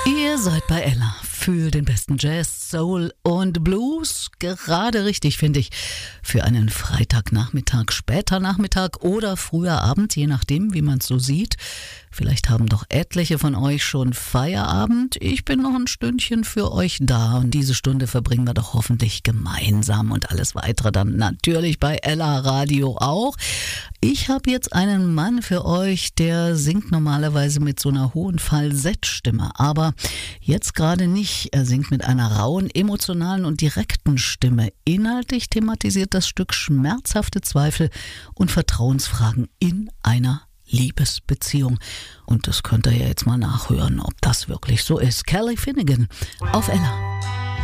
Ihr seid bei Ella für den besten Jazz, Soul und Blues. Gerade richtig, finde ich. Für einen Freitagnachmittag, später Nachmittag oder früher Abend, je nachdem, wie man es so sieht. Vielleicht haben doch etliche von euch schon Feierabend. Ich bin noch ein Stündchen für euch da und diese Stunde verbringen wir doch hoffentlich gemeinsam und alles weitere dann natürlich bei Ella Radio auch. Ich habe jetzt einen Mann für euch, der singt normalerweise mit so einer hohen Falsettstimme, aber jetzt gerade nicht. Er singt mit einer rauen, emotionalen und direkten Stimme. Inhaltlich thematisiert das Stück schmerzhafte Zweifel und Vertrauensfragen in einer Liebesbeziehung. Und das könnt ihr ja jetzt mal nachhören, ob das wirklich so ist. Kelly Finnegan auf Ella.